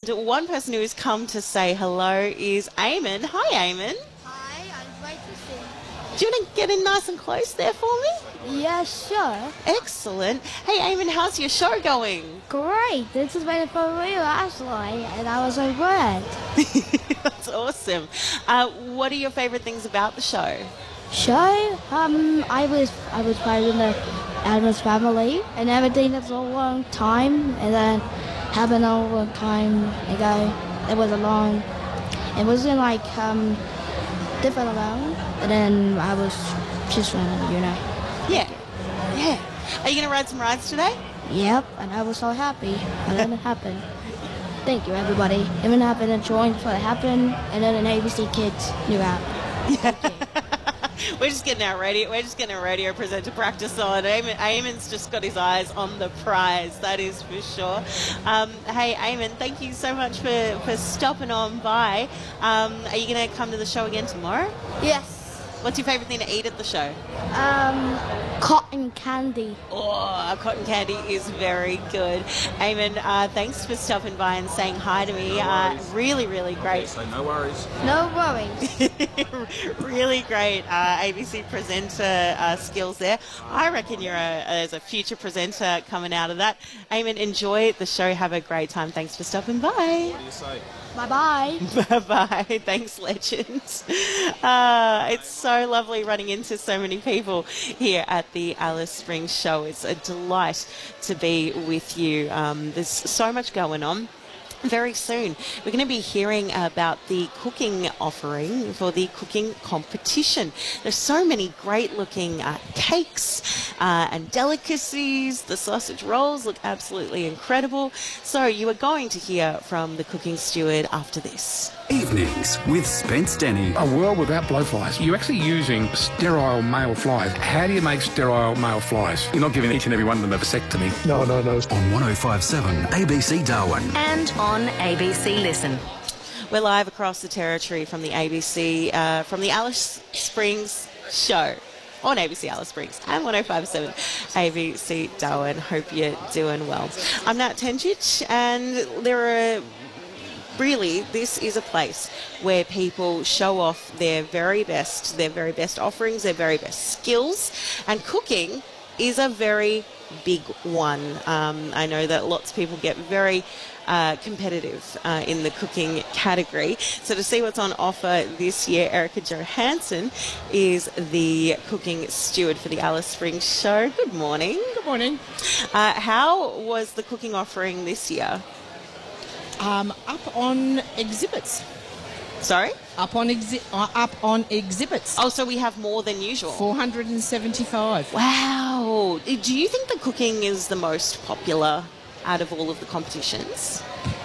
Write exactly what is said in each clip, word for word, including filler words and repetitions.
one person who has come to say hello is Eamon. Hi, Eamon. Hi, I'm great to see. Do you want to get in nice and close there for me? Yeah, sure. Excellent. Hey, Eamon, how's your show going? Great. This is waiting for real, Ashley, and I was so glad. That's awesome. Uh, what are your favourite things about the show? Show? Um, I was I was part of the Adams family and everything. That's a long time, and then happened a long time ago. It was a long. It wasn't like um different alone, and then I was just running, you know. Yeah. Yeah. Are you going to ride some rides today? Yep, and I was so happy, and then it happened. Thank you, everybody. Even happened and joined for it happened, and then an A B C Kids new app. Yeah. We're just getting our radio. We're just getting our radio presenter practice on. Eamon, Eamon's just got his eyes on the prize. That is for sure. Um, hey, Eamon, thank you so much for, for stopping on by. Um, are you going to come to the show again tomorrow? Yes. What's your favourite thing to eat at the show? Um, cotton candy. Oh, cotton candy is very good. Eamon, uh, thanks for stopping by and saying hi to me. No uh, really, really great. So no worries. No worries. Really great uh, A B C presenter uh, skills there. I reckon you're a, as a future presenter coming out of that. Eamon, enjoy the show. Have a great time. Thanks for stopping by. What do you say? Bye-bye. Bye-bye. Thanks, legends. Uh, it's so lovely running into so many people here at the Alice Springs show. It's a delight to be with you. Um, there's so much going on. Very soon, we're going to be hearing about the cooking offering for the cooking competition. There's so many great-looking uh, cakes uh, and delicacies. The sausage rolls look absolutely incredible. So you are going to hear from the cooking steward after this. Evenings with Spence Denny. A world without blowflies. You're actually using sterile male flies. How do you make sterile male flies? You're not giving each and every one of them a vasectomy. No, no, no. On one oh five seven A B C Darwin. And on A B C Listen. We're live across the territory from the A B C, uh, from the Alice Springs show on A B C Alice Springs and one oh five seven A B C Darwin. Hope you're doing well. I'm Nat Tenchich, and there are really, this is a place where people show off their very best, their very best offerings, their very best skills, and cooking is a very big one. Um, I know that lots of people get very uh, competitive uh, in the cooking category. So to see what's on offer this year, Erica Johansson is the cooking steward for the Alice Springs show. Good morning. Good morning. Uh, how was the cooking offering this year? Um, up on exhibits. Sorry? Up on exhi- uh, up on exhibits. Oh, so we have more than usual. four hundred seventy-five. Wow. Do you think the cooking is the most popular out of all of the competitions?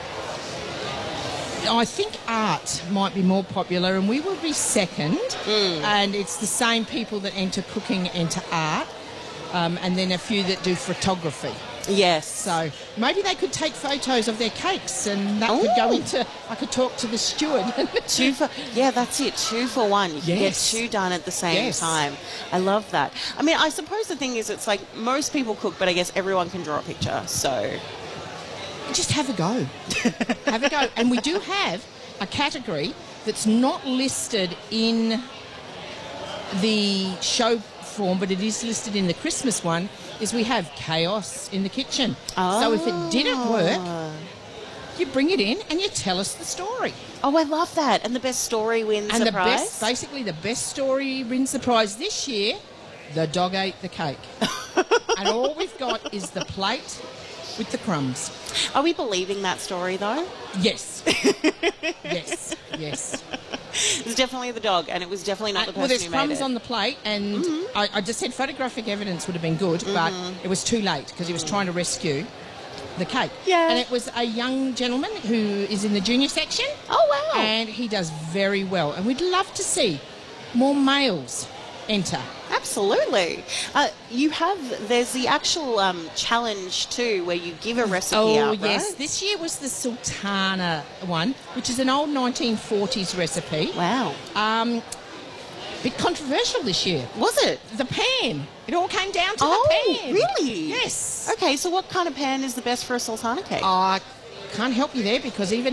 I think art might be more popular, and we will be second. Mm. And it's the same people that enter cooking enter art, um, and then a few that do photography. Yes. So maybe they could take photos of their cakes, and that could go Ooh. into. I could talk to the steward. Two for yeah, that's it. Two for one. You can Yes. get two done at the same Yes. time. I love that. I mean, I suppose the thing is, it's like most people cook, but I guess everyone can draw a picture. So Just have a go. Have a go. And we do have a category that's not listed in the show form, but it is listed in the Christmas one, is we have chaos in the kitchen. Oh. So if it didn't work, you bring it in and you tell us the story. Oh, I love that. And the best story wins And the the prize. best, basically the best story wins the prize this year. The dog ate the cake. And all we've got is the plate with the crumbs. Are we believing that story though? Yes. yes. Yes. It was definitely the dog, and it was definitely not the Uh, person well, there's who made crumbs it. on the plate, and Mm-hmm. I, I just said photographic evidence would have been good, Mm-hmm. but it was too late because he was trying to rescue the cake. Yeah. And it was a young gentleman who is in the junior section. Oh, wow. And he does very well. And we'd love to see more males enter. Absolutely. Uh, you have, there's the actual um, challenge too, where you give a recipe Oh, out, yes. right? This year was the Sultana one, which is an old nineteen forties recipe. Wow. Um, bit controversial this year. Was it? The pan. It all came down to Oh, the pan. really? Yes. Okay, so what kind of pan is the best for a sultana cake? I can't help you there because even